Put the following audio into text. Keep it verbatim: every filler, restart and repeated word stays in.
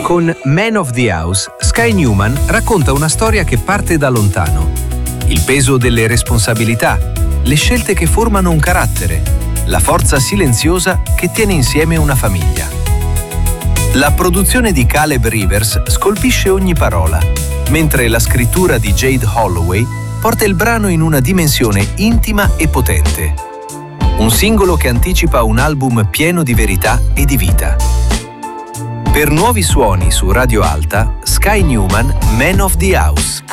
Con Man of the House, Sky Newman racconta una storia che parte da lontano. Il peso delle responsabilità, le scelte che formano un carattere, la forza silenziosa che tiene insieme una famiglia. La produzione di Caleb Rivers scolpisce ogni parola, mentre la scrittura di Jade Holloway porta il brano in una dimensione intima e potente. Un singolo che anticipa un album pieno di verità e di vita. Per nuovi suoni su Radio Alta, Sky Newman, Man of the House.